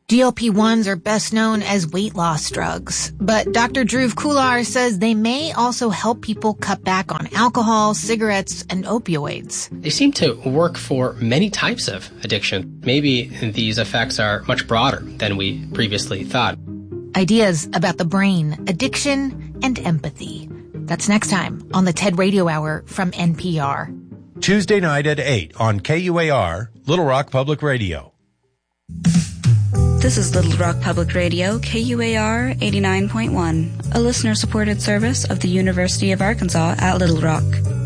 GLP-1s are best known as weight loss drugs, but Dr. Dhruv Kular says they may also help people cut back on alcohol, cigarettes, and opioids. They seem to work for many types of addiction. Maybe these effects are much broader than we previously thought. Ideas about the brain, addiction, and empathy. That's next time on the TED Radio Hour from NPR. Tuesday night at 8 on KUAR, Little Rock Public Radio. This is Little Rock Public Radio, KUAR 89.1, a listener-supported service of the University of Arkansas at Little Rock.